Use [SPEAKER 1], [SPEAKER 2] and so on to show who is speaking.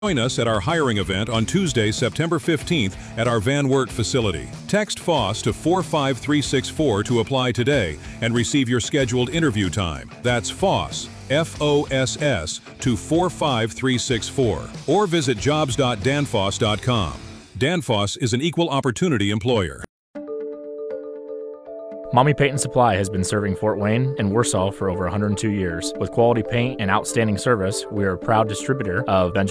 [SPEAKER 1] Join us at our hiring event on Tuesday, September 15th at our Van Wert facility. Text FOSS to 45364 to apply today and receive your scheduled interview time. That's FOSS, F-O-S-S, to 45364. Or visit jobs.danfoss.com. Danfoss is an equal opportunity employer.
[SPEAKER 2] Mommy Paint and Supply has been serving Fort Wayne and Warsaw for over 102 years. With quality paint and outstanding service, we are a proud distributor of Benjamin